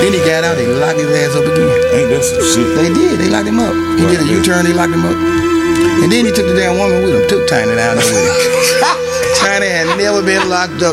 Then he got out, they locked his ass up again. Ain't that some shit? They did, they locked him up. He did a U-turn, they locked him up. And then he took the damn woman with him, took Tiny down there with him. Tiny had never been locked up.